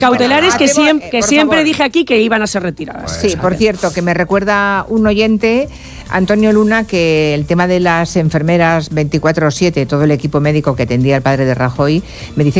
cautelares que siempre favor. dije aquí que iban a ser retiradas. Sí, por cierto, que me recuerda un oyente, Antonio Luna, que el tema de las enfermeras 24/7, todo el equipo médico que atendía el padre de Rajoy, me dice